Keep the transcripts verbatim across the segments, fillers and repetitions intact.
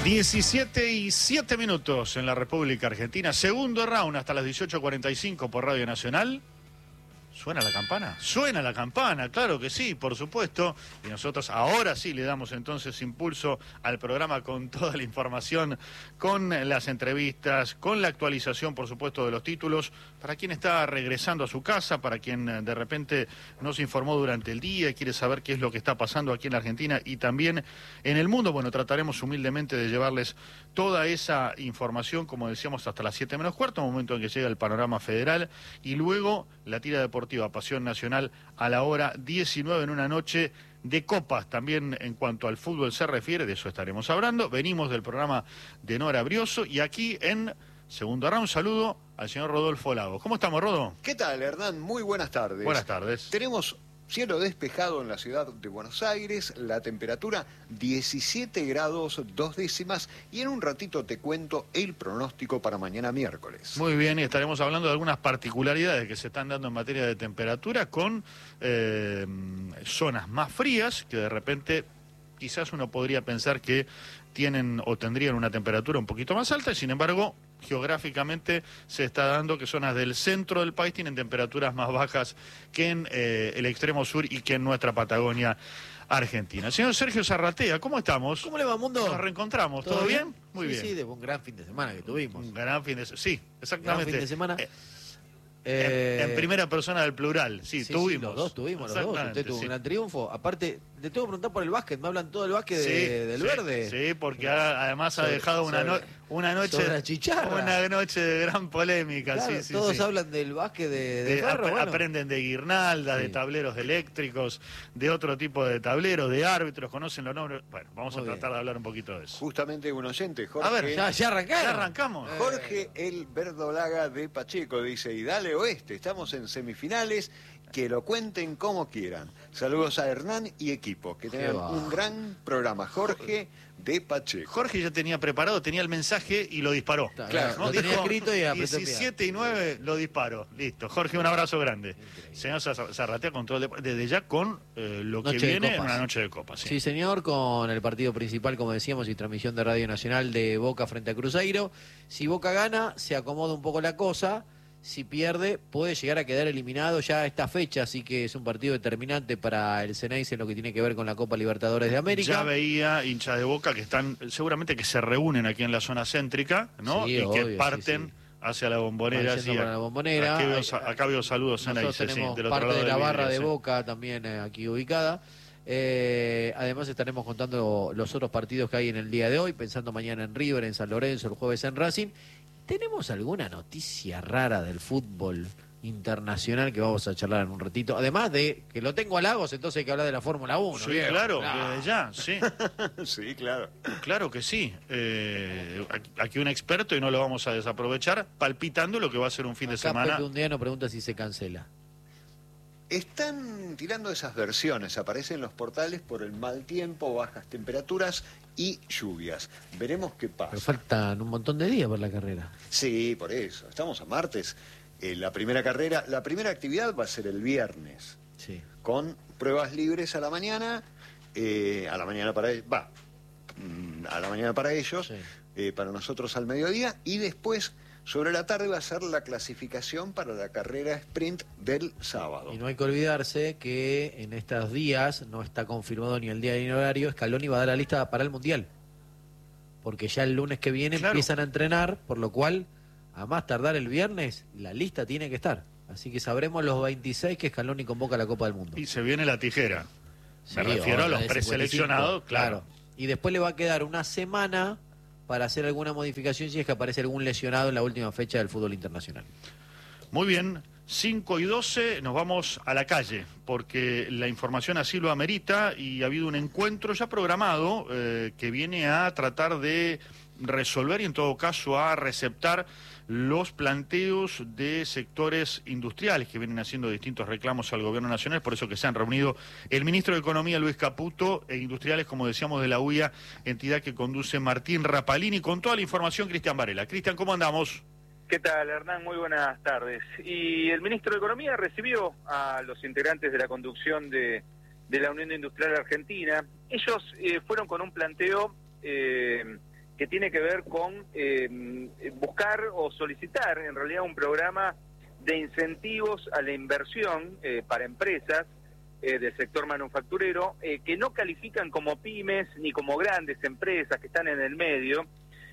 diecisiete y siete minutos en la República Argentina. Segundo round hasta las dieciocho cuarenta y cinco por Radio Nacional. ¿Suena la campana? Suena la campana, claro que sí, por supuesto. Y nosotros ahora sí le damos entonces impulso al programa con toda la información, con las entrevistas, con la actualización, por supuesto, de los títulos. Para quien está regresando a su casa, para quien de repente no se informó durante el día y quiere saber qué es lo que está pasando aquí en la Argentina y también en el mundo, bueno, trataremos humildemente de llevarles toda esa información, como decíamos, hasta las siete menos cuarto, momento en que llega el panorama federal, y luego la tira deportiva Pasión Nacional a la hora diecinueve en una noche de copas. También en cuanto al fútbol se refiere, de eso estaremos hablando. Venimos del programa de Nora Brioso y aquí en segundo round saludo al señor Rodolfo Lago. ¿Cómo estamos, Rodo? ¿Qué tal, Hernán? Muy buenas tardes. Buenas tardes. Tenemos cielo despejado en la ciudad de Buenos Aires, la temperatura diecisiete grados dos décimas y en un ratito te cuento el pronóstico para mañana miércoles. Muy bien, y estaremos hablando de algunas particularidades que se están dando en materia de temperatura con eh, zonas más frías que de repente quizás uno podría pensar que tienen o tendrían una temperatura un poquito más alta y sin embargo geográficamente se está dando que zonas del centro del país tienen temperaturas más bajas que en eh, el extremo sur y que en nuestra Patagonia Argentina. Señor Sergio Zarratea, ¿cómo estamos? ¿Cómo le va, Mundo? Nos reencontramos, ¿todo, ¿todo bien? bien? Muy sí, bien. Sí, de un gran fin de semana que tuvimos. Un gran fin de semana, sí, exactamente. Gran fin de semana. Eh, eh, en, en primera persona del plural, sí, sí tuvimos. Sí, los dos tuvimos, los dos. Usted tuvo sí. un gran triunfo. Aparte, le tengo que preguntar por el básquet. Me hablan todo del básquet sí, de, del sí, verde. Sí, porque ha, además sobre, ha dejado una, no, una noche una noche de gran polémica. Claro, sí, sí, todos sí. hablan del básquet de, de, de ferro, ap bueno. Aprenden de guirnaldas, sí. de tableros eléctricos, de otro tipo de tableros, de árbitros, conocen los nombres. Bueno, vamos Muy a tratar bien. de hablar un poquito de eso. Justamente un oyente, Jorge. A ver, ya, ya arrancamos. Ya arrancamos. Jorge el Verdolaga de Pacheco dice, y dale oeste, estamos en semifinales, que lo cuenten como quieran. Saludos a Hernán y equipo, que tengan un gran programa. Jorge de Pacheco. Jorge ya tenía preparado, tenía el mensaje y lo disparó. Claro, claro ¿no? Lo tenía escrito y apretó diecisiete y nueve lo disparó. Listo. Jorge, un abrazo grande. Increíble. Señor Zarratea con todo el desde ya con eh, lo noche que viene en una noche de copas. Sí. sí, señor, con el partido principal, como decíamos, y transmisión de Radio Nacional de Boca frente a Cruzeiro. Si Boca gana, se acomoda un poco la cosa. Si pierde, puede llegar a quedar eliminado ya a esta fecha, así que es un partido determinante para el Ceneice en lo que tiene que ver con la Copa Libertadores de América. Ya veía hinchas de Boca que están, seguramente que se reúnen aquí en la zona céntrica, ¿no? Sí, y obvio, que parten sí, sí. hacia la Bombonera. Sí, para la Bombonera. Acá veo, acá veo saludos Nosotros Ceneice, tenemos sí, del parte otro lado de la barra vidrio, de sí. Boca también eh, aquí ubicada. Eh, además estaremos contando los otros partidos que hay en el día de hoy, pensando mañana en River, en San Lorenzo, el jueves en Racing. ¿Tenemos alguna noticia rara del fútbol internacional que vamos a charlar en un ratito? Además de que lo tengo a Lagos, entonces hay que hablar de la Fórmula uno. Sí, viejo. claro, claro, desde ya, sí. Sí, claro. Claro que sí. Eh, aquí un experto, y no lo vamos a desaprovechar, palpitando lo que va a ser un fin Acá de semana. Pepe un día nos pregunta si se cancela. Están tirando esas versiones, aparecen en los portales por el mal tiempo, bajas temperaturas y lluvias. Veremos qué pasa. Pero faltan un montón de días por la carrera. Sí, por eso. Estamos a martes. Eh, la primera carrera, la primera actividad va a ser el viernes. Sí. Con pruebas libres a la mañana, eh, a la mañana para va, a la mañana para ellos, Sí. eh, para nosotros al mediodía, y después sobre la tarde va a ser la clasificación para la carrera sprint del sábado. Y no hay que olvidarse que en estos días no está confirmado ni el día ni el horario. Scaloni va a dar la lista para el Mundial. Porque ya el lunes que viene Claro. empiezan a entrenar, por lo cual, a más tardar el viernes, la lista tiene que estar. Así que sabremos los veintiséis que Scaloni convoca a la Copa del Mundo. Y se viene la tijera. Sí, Me refiero a los de preseleccionados, cincuenta y cinco, claro. Y después le va a quedar una semana para hacer alguna modificación si es que aparece algún lesionado en la última fecha del fútbol internacional. Muy bien, cinco y doce, nos vamos a la calle, porque la información así lo amerita y ha habido un encuentro ya programado eh, que viene a tratar de resolver y en todo caso a receptar los planteos de sectores industriales que vienen haciendo distintos reclamos al gobierno nacional, por eso que se han reunido el ministro de Economía Luis Caputo e industriales, como decíamos, de la U I A, entidad que conduce Martín Rapalini, con toda la información Cristian Varela. Cristian, ¿cómo andamos? ¿Qué tal, Hernán? Muy buenas tardes. Y el ministro de Economía recibió a los integrantes de la conducción de, de la Unión Industrial Argentina. Ellos eh, fueron con un planteo eh, que tiene que ver con eh, buscar o solicitar en realidad un programa de incentivos a la inversión eh, para empresas eh, del sector manufacturero eh, que no califican como pymes ni como grandes empresas que están en el medio,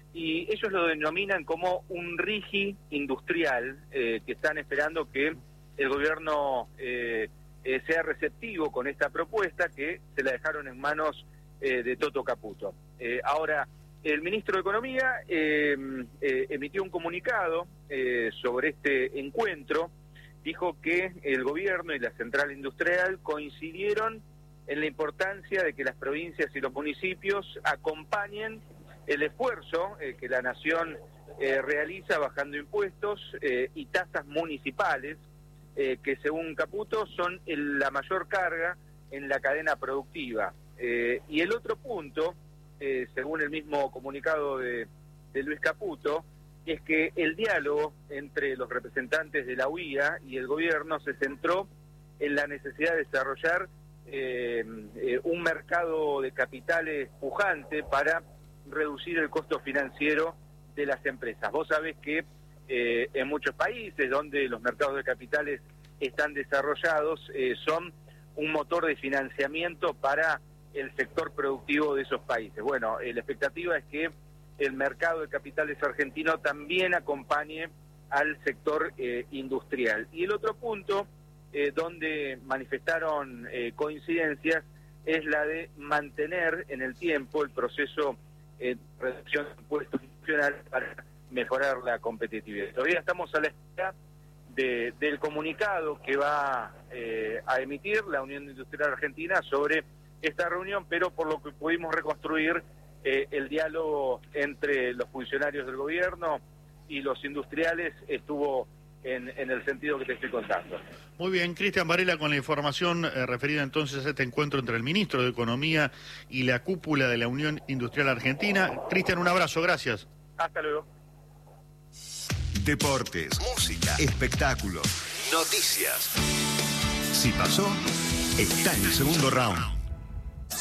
y ellos lo denominan como un RIGI industrial, eh, que están esperando que el gobierno eh, eh, sea receptivo con esta propuesta, que se la dejaron en manos eh, de Toto Caputo. Eh, ahora, el ministro de Economía eh, eh, emitió un comunicado eh, sobre este encuentro, dijo que el gobierno y la central industrial coincidieron en la importancia de que las provincias y los municipios acompañen el esfuerzo eh, que la nación eh, realiza bajando impuestos eh, y tasas municipales, eh, que según Caputo son el, la mayor carga en la cadena productiva. Eh, y el otro punto, eh, según el mismo comunicado de, de Luis Caputo, es que el diálogo entre los representantes de la U I A y el gobierno se centró en la necesidad de desarrollar eh, eh, un mercado de capitales pujante para reducir el costo financiero de las empresas. Vos sabés que eh, en muchos países donde los mercados de capitales están desarrollados, eh, son un motor de financiamiento para el sector productivo de esos países. Bueno, eh, la expectativa es que el mercado de capitales argentino también acompañe al sector eh, industrial. Y el otro punto eh, donde manifestaron eh, coincidencias es la de mantener en el tiempo el proceso de reducción de impuestos nacionales para mejorar la competitividad. Todavía estamos a la espera de, del comunicado que va eh, a emitir la Unión Industrial Argentina sobre esta reunión, pero por lo que pudimos reconstruir, eh, el diálogo entre los funcionarios del gobierno y los industriales estuvo en, en el sentido que te estoy contando. Muy bien, Cristian Varela con la información eh, referida entonces a este encuentro entre el ministro de Economía y la cúpula de la Unión Industrial Argentina. Cristian, un abrazo, gracias. Hasta luego. Deportes, música, espectáculos, noticias. Si pasó, está en el segundo round.